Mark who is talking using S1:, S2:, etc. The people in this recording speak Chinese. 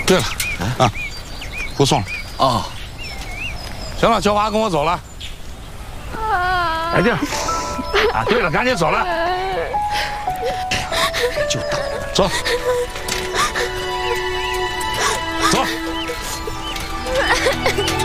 S1: 对了，啊，给我送了。
S2: 哦，
S1: 行了，秋华跟我走了。来劲儿！啊，对了，赶紧走了。就等着走。走。